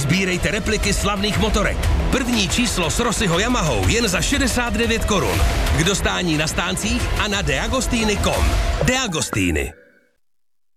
Sbírejte repliky slavných motorek. První číslo s Rossiho Yamahou jen za 69 korun. K dostání na stáncích a na deagostiny.com. De Agostini.